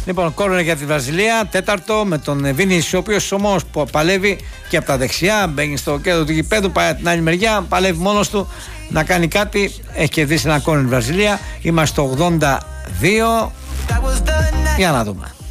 Λοιπόν, κόρνερ για τη Βραζιλία, τέταρτο με τον Βίνις, ο οποίος όμως παλεύει και από τα δεξιά, μπαίνει στο κέντρο του γηπέδου, πάει από την άλλη μεριά, παλεύει μόνος του να κάνει κάτι. Έχει κερδίσει ένα κόρνερ η Βραζιλία. Είμαστε στο 82. Για να δούμε.